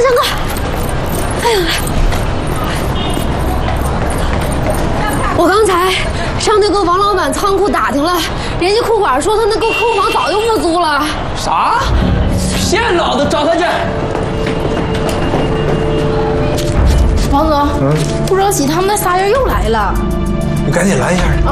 大哥，哎呀，我刚才上那个王老板仓库打听了，人家库管说他那个库房早就不租了。 啥？骗老子，找他去！ 王哥，不着急，他们那仨人又来了。 你赶紧拦一下啊！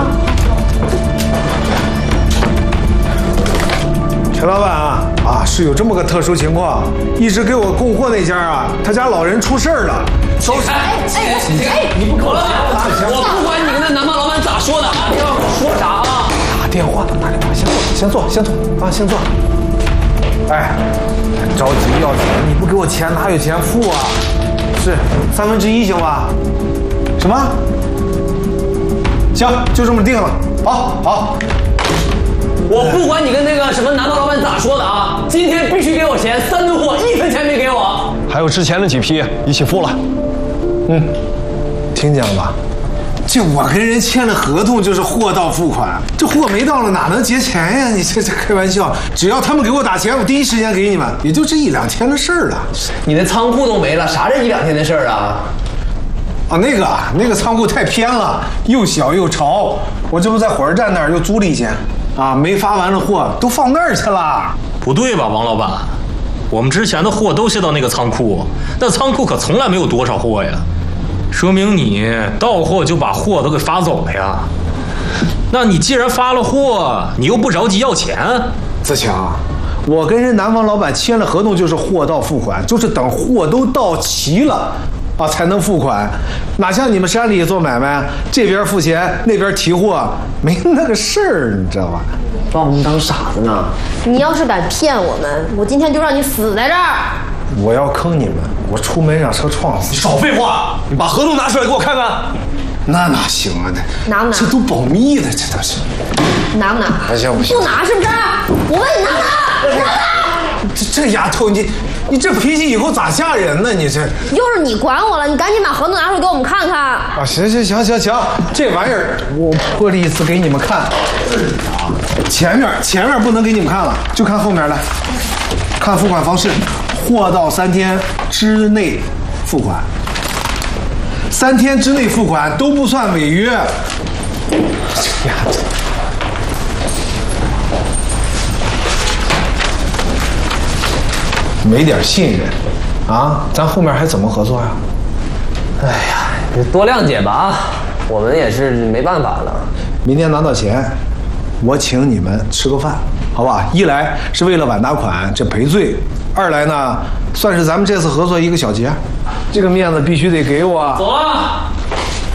陈老板啊，是有这么个特殊情况，一直给我供货那家啊，他家老人出事儿了。 走开！你不给我我不管你跟那南方老板咋说的，你要说啥啊？ 打电话，先坐啊，先坐。哎，着急要钱，你不给我钱哪有钱付啊？是1/3行吧？什么？行，就这么定了。好。 我不管你跟那个什么南方老板咋说的啊，今天必须给我钱，3吨货1分钱没给我。 还有之前的几批一起付了。 听见了吧？这我跟人签了合同，就是货到付款。这货没到了，哪能结钱呀？你这开玩笑！只要他们给我打钱，我第一时间给你们，也就这1、2天的事儿了。 你的仓库都没了，啥这1、2天的事儿啊？ 啊，那个仓库太偏了，又小又潮。我这不在火车站那儿又租了一间，啊，没发完的货都放那儿去了。 不对吧，王老板？我们之前的货都卸到那个仓库，那仓库可从来没有多少货呀，说明你到货就把货都给发走了呀。那你既然发了货，你又不着急要钱？ 子强，我跟人南方老板签了合同，就是货到付款，就是等货都到齐了啊才能付款，哪像你们山里做买卖，这边付钱那边提货，没那个事儿，你知道吧？ 把我们当傻子呢？ 你要是敢骗我们，我今天就让你死在这儿。 我要坑你们，我出门让车撞死。 你少废话，你把合同拿出来给我看看。 那哪行啊？ 拿不拿？ 这都保密的，这都是。 拿不拿？ 不行， 不拿是不是？我问你拿不拿？拿不拿？ 这丫头，你这脾气以后咋嫁人呢？你这又是你管我了，你赶紧把合同拿出来给我们看看。 啊，行，这玩意儿我破例一次给你们看。前面不能给你们看了，就看后面来。看付款方式，货到3天之内付款，3天之内付款都不算违约。这丫头。没点信任，啊，咱后面还怎么合作呀？ 哎呀，你多谅解吧啊，我们也是没办法了。 明天拿到钱，我请你们吃个饭，好吧？一来是为了晚拿款，这赔罪；二来呢，算是咱们这次合作一个小结，这个面子必须得给我。 走了。